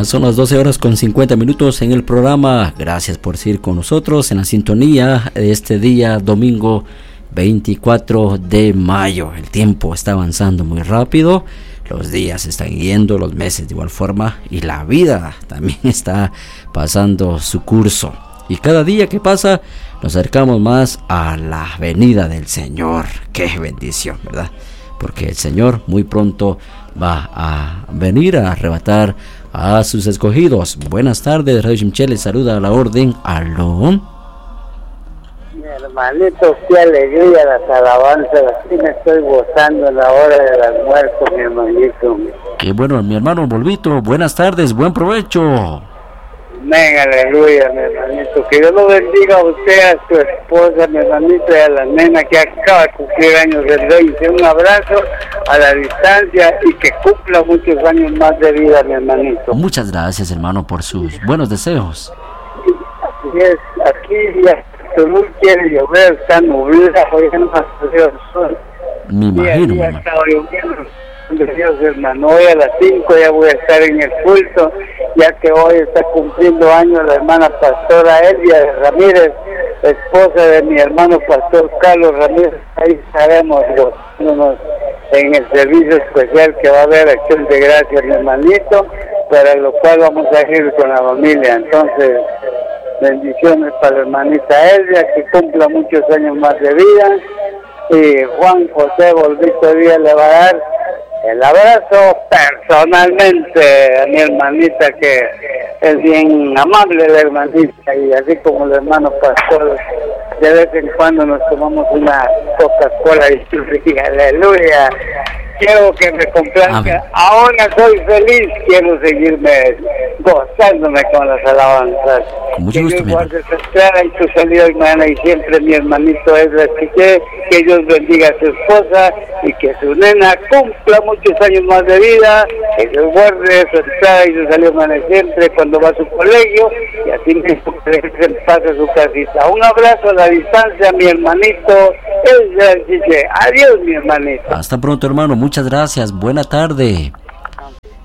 Ya son las 12 horas con 50 minutos en el programa. Gracias por seguir con nosotros en la sintonía de este día, domingo 24 de mayo. El tiempo está avanzando muy rápido, los días están yendo, los meses de igual forma, y la vida también está pasando su curso. Y cada día que pasa nos acercamos más a la venida del Señor. ¡Qué bendición!, ¿verdad? Porque el Señor muy pronto va a venir a arrebatar a sus escogidos. Buenas tardes, Radio Shimshé, les saluda a la orden. ¿Aló? Mi hermanito, qué alegría las alabanzas. Así me estoy gozando en la hora del almuerzo, mi hermanito. Qué bueno, mi hermano Volvito. Buenas tardes, buen provecho. Amén, aleluya, mi hermanito. Que Dios lo bendiga a usted, a su esposa, mi hermanito, y a la nena que acaba de cumplir años del 20. Un abrazo a la distancia y que cumpla muchos años más de vida, mi hermanito. Muchas gracias, hermano, por sus buenos deseos. Así es, aquí ya no quiere llover, está nublado, hoy no ha salido el sol. Me imagino, ya está lloviendo. Dios, hermano, hoy a las 5 ya voy a estar en el culto, ya que hoy está cumpliendo años la hermana pastora Elvia Ramírez, esposa de mi hermano pastor Carlos Ramírez. Ahí estaremos gozándonos en el servicio especial que va a haber Acción de Gracias, mi hermanito, para lo cual vamos a ir con la familia. Entonces, bendiciones para la hermanita Elvia, que cumpla muchos años más de vida, y Juan José Volvito Díaz le va a dar el abrazo personalmente a mi hermanita, que es bien amable la hermanita, y así como el hermano pastor, de vez en cuando nos tomamos una Coca-Cola y aleluya. Quiero que me complazca, ahora soy feliz, quiero seguirme gozándome con las alabanzas. Con mucho gusto, mi hermano. En tu salida, hermana, y siempre mi hermanito Ezra Chiché, que Dios bendiga a su esposa y que su nena cumpla muchos años más de vida, que Dios guarde su entrada y su salida, hermana, siempre cuando va a su colegio, y así mismo que deje en paz a su casita. Un abrazo a la distancia, mi hermanito Ezra Chiché. Adiós, mi hermanito. Hasta pronto, hermano. Muchas gracias. Buena tarde.